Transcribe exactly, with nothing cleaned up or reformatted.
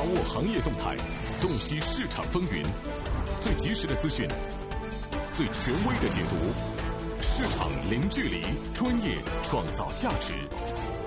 握行业动态，洞悉市场风云，最及时的资讯，最权威的解读，市场零距离，专业创造价值。